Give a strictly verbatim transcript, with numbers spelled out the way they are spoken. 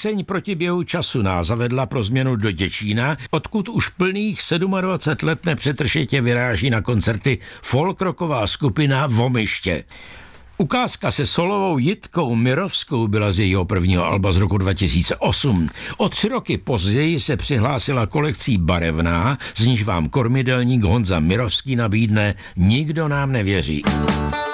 Píseň Proti běhu času nás zavedla pro změnu do Děčína, odkud už plných dvacet sedm let nepřetržitě vyráží na koncerty folkrocková skupina Vomiště. Ukázka se solovou Jitkou Mirovskou byla z jejího prvního alba z roku dva tisíce osm. O tři roky později se přihlásila kolekcí Barevná, z níž vám kormidelník Honza Mirovský nabídne Nikdo nám nevěří.